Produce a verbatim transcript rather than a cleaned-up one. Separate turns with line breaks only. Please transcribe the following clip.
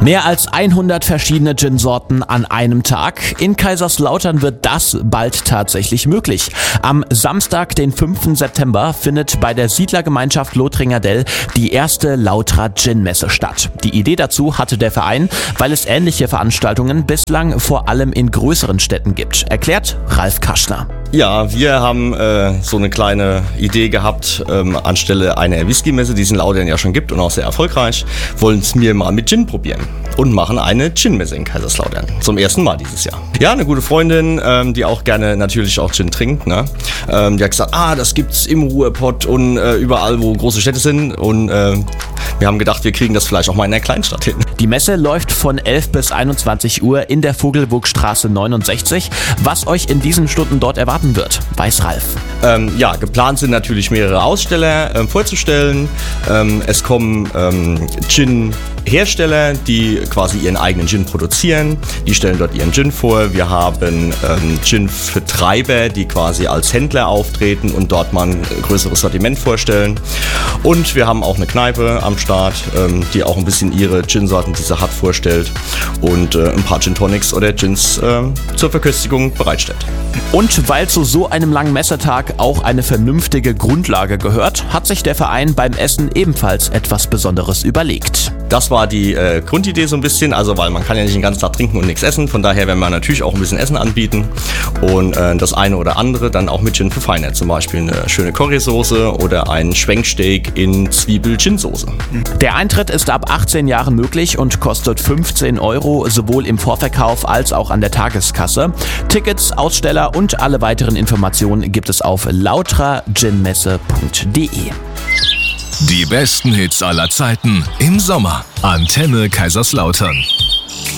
Mehr als hundert verschiedene Gin-Sorten an einem Tag. In Kaiserslautern wird das bald tatsächlich möglich. Am Samstag, den fünften September, findet bei der Siedlergemeinschaft Lothringer-Dell die erste Lautra Gin-Messe statt. Die Idee dazu hatte der Verein, weil es ähnliche Veranstaltungen bislang vor allem in größeren Städten gibt. Erklärt Ralf Kaschner.
Ja, wir haben äh, so eine kleine Idee gehabt, ähm, anstelle einer Whisky-Messe, die es in Lautern ja schon gibt und auch sehr erfolgreich, wollen es mir mal mit Gin probieren und machen eine Gin-Messe in Kaiserslautern. Zum ersten Mal dieses Jahr. Ja, eine gute Freundin, ähm, die auch gerne natürlich auch Gin trinkt, ne? ähm, die hat gesagt, ah, das gibt's im Ruhrpott und äh, überall, wo große Städte sind, und äh, wir haben gedacht, wir kriegen das vielleicht auch mal in einer Kleinstadt hin.
Die Messe läuft von elf bis einundzwanzig Uhr in der Vogelburgstraße neunundsechzig. Was euch in diesen Stunden dort erwarten wird, weiß Ralf.
Ähm, ja, geplant sind natürlich mehrere Aussteller ähm, vorzustellen. Ähm, es kommen ähm, Gin-Hersteller, die quasi ihren eigenen Gin produzieren. Die stellen dort ihren Gin vor. Wir haben ähm, Gin-Vertreiber, die quasi als Händler auftreten und dort mal ein größeres Sortiment vorstellen. Und wir haben auch eine Kneipe am Start, ähm, die auch ein bisschen ihre Gin-Sorten, die sie hat, vorstellt und äh, ein paar Gin-Tonics oder Gins äh, zur Verköstigung bereitstellt.
Und weil zu so einem langen Messetag auch eine vernünftige Grundlage gehört, hat sich der Verein beim Essen ebenfalls etwas Besonderes überlegt.
Das war die äh, Grundidee so ein bisschen, also weil man kann ja nicht den ganzen Tag trinken und nichts essen, von daher werden wir natürlich auch ein bisschen Essen anbieten und äh, das eine oder andere dann auch mit Gin verfeinert, zum Beispiel eine schöne Currysoße oder ein Schwenksteak in Zwiebel-Gin-Soße.
Der Eintritt ist ab achtzehn Jahren möglich und kostet fünfzehn Euro, sowohl im Vorverkauf als auch an der Tageskasse. Tickets, Aussteller und alle weiteren Informationen gibt es auf lautra gin messe punkt de.
Die besten Hits aller Zeiten im Sommer. Antenne Kaiserslautern.